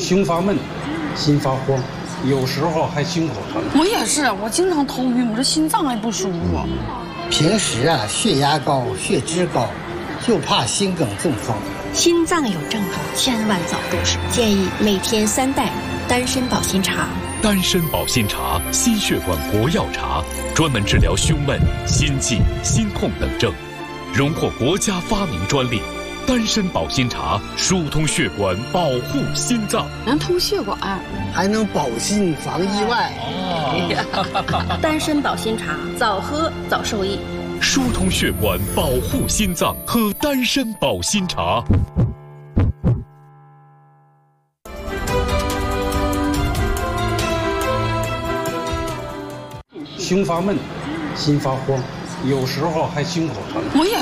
胸发闷，心发慌，有时候还心口疼。 我也是，我经常头晕，我这心脏还不舒服。 平时血压高、血脂高，就怕心梗中风。 心脏有症状，千万早重视。建议每天3袋丹参保心茶。 丹参保心茶，心血管国药茶，专门治疗胸闷、心悸、心痛等症，荣获国家发明专利。丹参保心茶疏通血管，保护心脏， 能通血管， 还能保心防意外。 丹参保心茶，早喝早受益。 疏通血管，保护心脏，喝丹参保心茶。 胸发闷，心发慌，有时候还心口疼。 我也